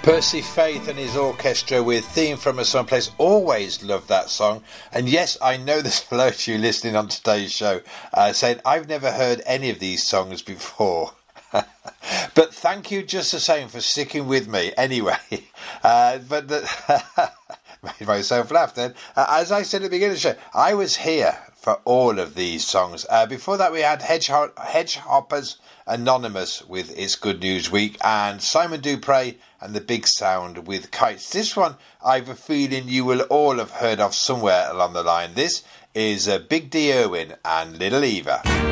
Percy Faith and his orchestra with Theme from a Summer Place. Always love that song. And yes, I know there's a lot of you listening on today's show saying, I've never heard any of these songs before. But thank you just the same for sticking with me anyway. Made myself laugh then. As I said at the beginning of the show, I was here for all of these songs. Before that we had Hedgehoppers Anonymous with It's Good News Week, and Simon Dupre and the Big Sound with Kites. This one I've a feeling you will all have heard of somewhere along the line. This is Big D Irwin and Little Eva.